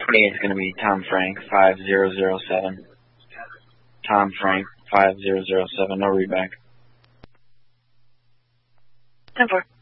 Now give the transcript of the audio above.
28 is going to be Tom Frank, 5007. Tom Frank, 5007, no readback. 10-4.